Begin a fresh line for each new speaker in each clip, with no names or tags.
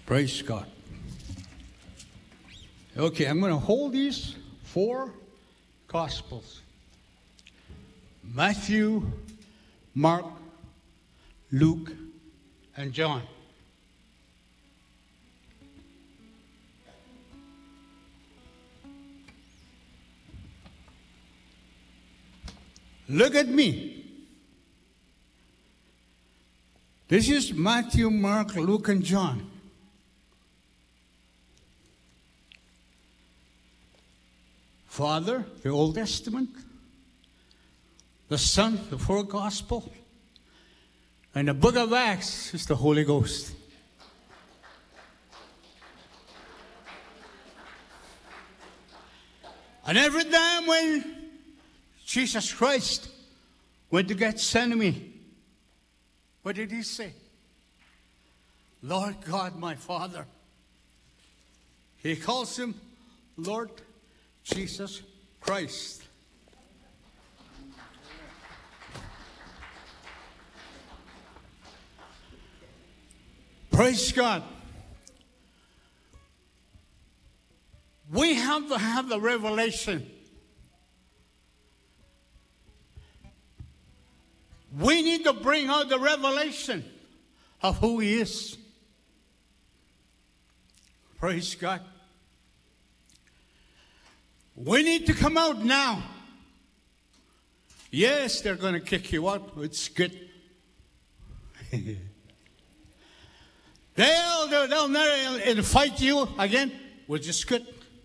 Praise God. Okay, I'm going to hold these four Gospels. Matthew, Mark, Luke, and John. Look at me. This is Matthew, Mark, Luke, and John. Father, the Old Testament. The Son, the four Gospels. And the book of Acts is the Holy Ghost. And every time when Jesus Christ went to Gethsemane, what did he say? Lord God, my Father. He calls him Lord Jesus Christ. Praise God. We have to have the revelation. We need to bring out the revelation of who He is. Praise God. We need to come out now. Yes, they're going to kick you out. It's good. They'll never fight you again, which is good.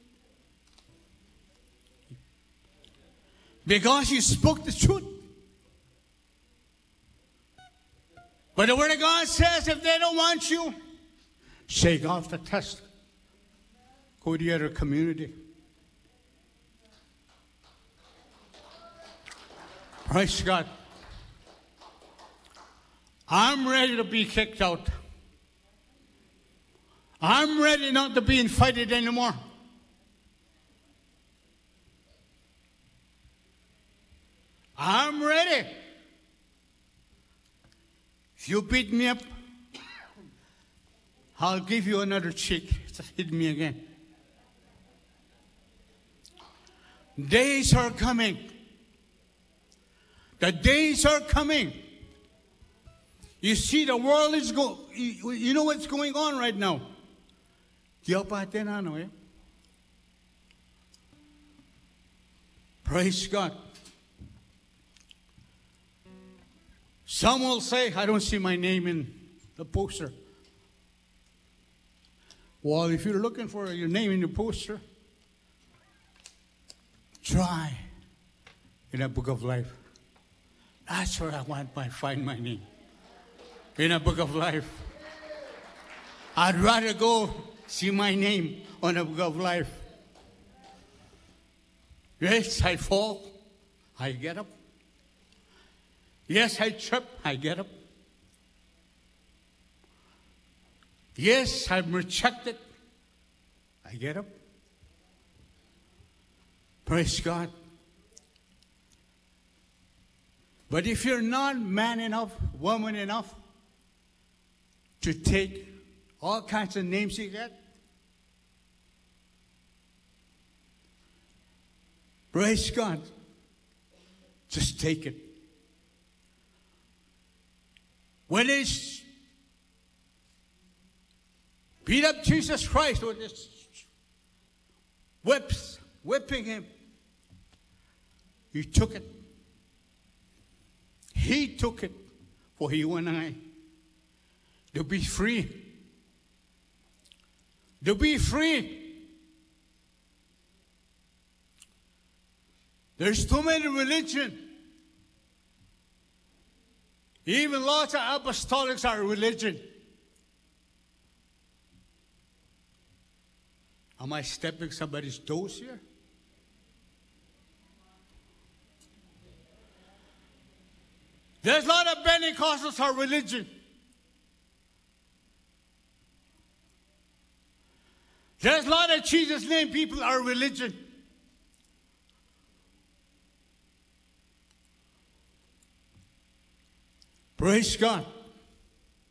Because you spoke the truth. But the Word of God says if they don't want you, shake off the test. Go to the other community. Praise God. I'm ready to be kicked out. I'm ready not to be invited anymore. I'm ready. If you beat me up, I'll give you another cheek to hit me again. Days are coming. The days are coming. You see, the world is going. You know what's going on right now. Praise God. Some will say, I don't see my name in the poster. Well, if you're looking for your name in the poster, try in a book of life. That's where I find my name. In a book of life. I'd rather go see my name on a book of life. Yes, I fall. I get up. Yes, I trip. I get up. Yes, I'm rejected. I get up. Praise God. But if you're not man enough, woman enough to take all kinds of names you get, praise God, just take it. When they beat up Jesus Christ with his whipping him, he took it. He took it for you and I to be free. To be free. There's too many religions. Even lots of apostolics are religion. Am I stepping somebody's toes here? There's a lot of Pentecostals are religion. There's a lot of Jesus name people are religion. Praise God.